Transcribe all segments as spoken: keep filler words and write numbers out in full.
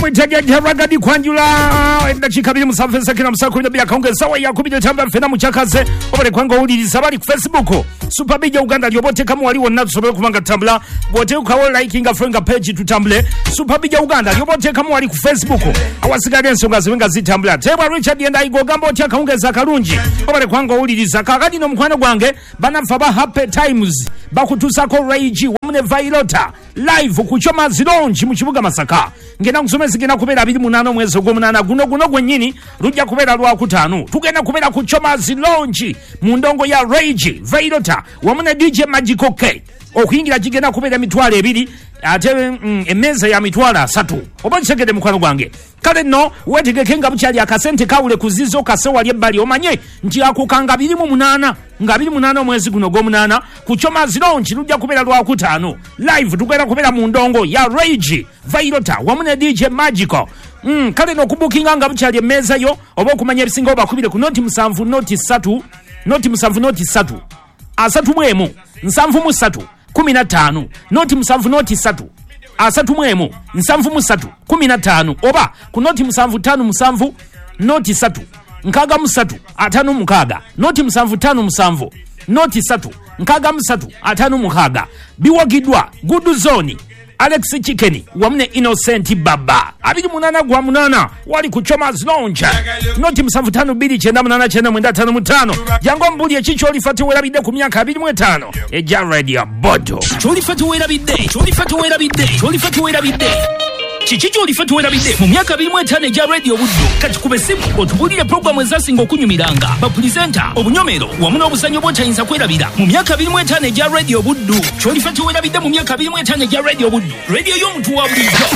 mwitaja ragadi kwanjula ndachika bili musafesa kina musakuri nabia kaunge sawa ya kubija chamba fena muchakaze obale kwanga uli sabari ku Facebook Super Bija Uganda lyobote kama wali wonna tusobe kubanga tambula bote ukawo likinga friend page tutambule Super Bija Uganda lyobote kama wali ku Facebook awasigade ensonga ziwenga zitambula Tebwa Richard yenda igogambo tya kaunge za kalunji obale kwanga uli kakadi no mkwano gwange banafa ba Happy Times bakutusako Rage wamune Vailota live kuchoma zilonji mu kibuga Masaka ngena kusomeza gena kubera abiri munana mwezi gw'omunana guno guno gwennyini rujja kubera lwa kutano tugenda kubera kuchoma zilonji mu ndongo ya Rage Vailota wamune D J Magical K okuyingira kigenda kubera mitwalo ebiri ate mm, emeza ya mitwalo asatu obonsekede mukwano gwange kale no wetegekenga bukyali akasente kawule kuzizo kasewa lyebali omanye nti akukanga biri mu munana nga biri munana mwezi guno gw'omunana kuchoma zilonji rujja kubera lwa kutano live tugenda kubera mu ndongo ya Rage Vailota wamune D J Magical mm, kale no kubukinga nga bukyali emeza yo oba okumanya ebisinga obakubire ku noti musanvu noti satu noti musanvu noti satu asatu mwemu nsanvu musatu kumi na tano noti musanvu noti satu asatu mwemu nsanvu musatu kumi na tano oba ku noti musanvu tano musanvu noti satu nkaga musatu atano mukaga noti musanvu tano musanvu noti satu nkaga musatu atano mukaga biwagidwa Good Zone Alex Chicken wamne Innocent Baba abiri munana gwa munana wali kuchoma zilonja noti musanvu tano bili chenda munana chenda mwenda tano mutano jango mbuli echicho olifati wera bidde ku myaka abiri mu etaano eja radio bodo olifati wera bidde olifati wera bidde olifati wera bidde chichicho olifati wera bidde mu myaka abiri mu etaano eja radio buddo kati kubesimu otubulire program ezasinga okunyumiranga ba presenter obunyomero wamuna obusanyo bwotayinza kwerabira mu myaka abiri mu etaano eja radio buddo olifati wera bidde mu myaka abiri mu etaano eja radio buddo radio y'omuntu wa bulijjo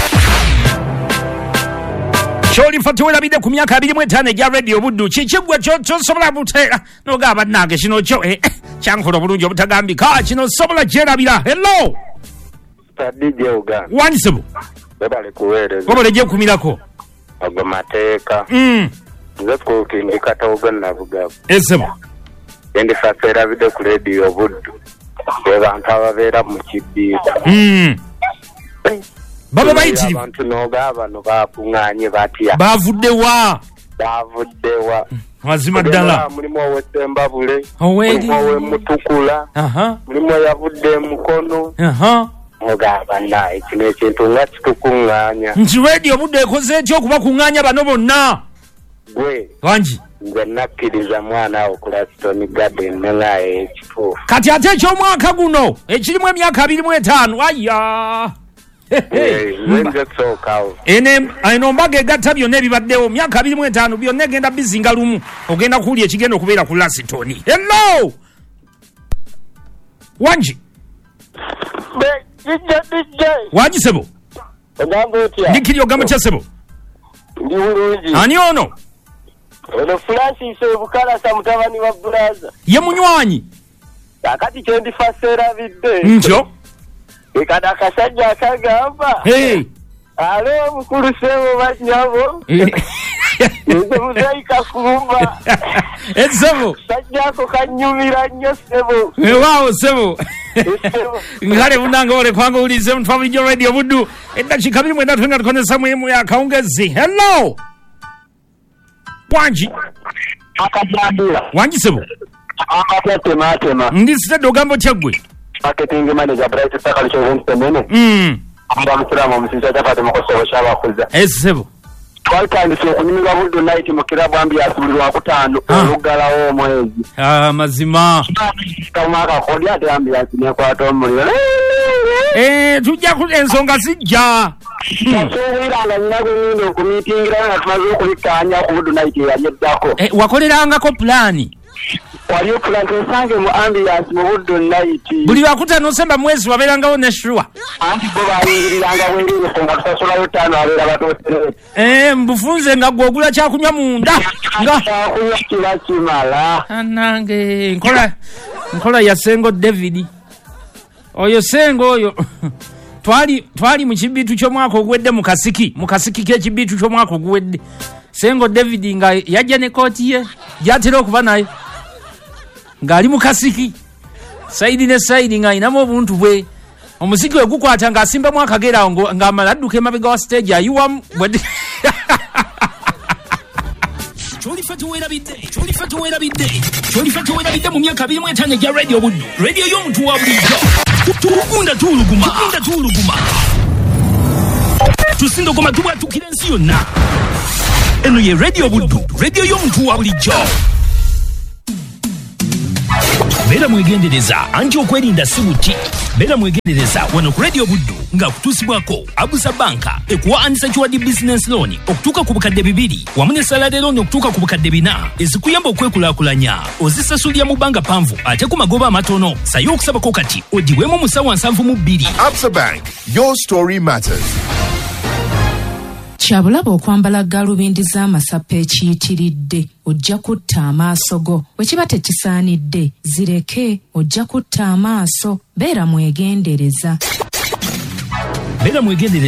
Choli fatuwela bide ku myaka abiri mu etaano eja radio buddu chichigwe cho cho sobola butera no gaba nange kino cho eh chankola bulungi obutagambika kino sobola jerabira hello D J Uganda wanisibu bebale kuwere obole je kumirako agwa mateka mm nzeko kindika togana bugabo esebo ndi fafera bide ku radio buddu abantu ababera mu kibbiita mm baba baiti abantu no gaba no bakunganye batya bavudde wa bavudde wa mazima ddala mulimo wetemba bule owedi mulimo mutukula aha mulimo yavudde mukono aha mugaba na ekino ekintu nga kitukunganya nti radio budde ekoze etyo okuba kunganya bano bonna gwe wanji nze nakkiriza mwana okula Stone Garden nengaye ekituufu kati ate ekyomwaka guno ekirimu emyaka abiri mu etaano aya nze sookawo ene eno mbaga egatta byonna ebibaddewo myaka abiri mu etaano byonna egenda bizinga lumu ogenda kuwulya ekigenda okubeera ku Lasitoni hello wanji wanji sebo ndikiri ogamba kya sebo ndi bulungi ani ono ono Francis Bukalasa mutabani wa Bulaza ye munywanyi akati kyendi fasera bidde ntyo ekada kasajja akagamba hey alo mukulu sebo banyabo nze muzaika kulumba esebo sajjako kanyumira nnyo sebo ewawo sebo ngale bunanga ole kwanga ulize mtu wa radio buddu edakika biri mwenda twenda tukonesa muhimu ya kaungezi hello wanji akajambula wanji sebo akatete matema ndi site dogambo kyagwe marketing manager bright sakali cyo vuntemene mm amba musiramu omusinza tafate mukoso shaba kuza esebo twatandise okunyumiza buddu night mu kirabu ambi asubirwa kutano olugalawo omwezi ah mazima kamaka kodi ate ambi asine kwato omuliro eh tujja ku ensonga sijja Kasohiranga nnago nino ku meeting era tumaze okubikanya ku buddu night yajeddako eh wakolerangako plani wali plan sange mu ambulance mu buddu night buli wakutano semba mwezi waberangawo ne shua anti bo balingiriranga wengere songa tusasula yotano abera batosere eh mbufunze nga gwogula kyakunywa munda nga kunywa kila kimala anange nkola nkola ya Sengo David oyo Sengo oyo twali twali mu kibitu ky'omwaka ogwedde mu kasiki mu kasiki k'ekibitu ky'omwaka ogwedde Sengo David nga yajja ne kooti ye gyatera okuba nayo ng'ali mu kasiki saidi ne saidi nga inamu obuntu bwe omuziki we gukwata nga asimba mu akagera ngo ngamala adduka emabega wa stage ayiwa Choli fatu wera bide, choli fatu wera bide, choli fatu wera bide mu myaka abiri mu etaano ya radio buddu. Radio y'omuntu wa bulijjo. Tukunda tuluguma, tukunda tuluguma. Tusindogoma tubwatukira ensi yonna. Eno ye radio buddu, radio y'omuntu wa bulijjo. Bera mwegendereza anti okwerinda si buti. Bera mwegendereza wano ku radio buddu nga kutusibwako Abusa Banka ekuwa unsecured business loan okutuuka ku bukadde bibiri wamu ne salary loan okutuuka ku bukadde bina ezikuyamba okwekulaakulanya ozisasulira mu bbanga panvu ate ku magoba amatono sayo okusabako kati odiwemu musawa nsanvu mu bbiri. Absa Bank, your story matters. Kyabulaba okwambala galubindi z'amasapa ekiyitiridde ojja kutta amaaso go bwe kiba tekisaanidde zireke ojja kutta amaaso beera mwegendereza beera mwegendereza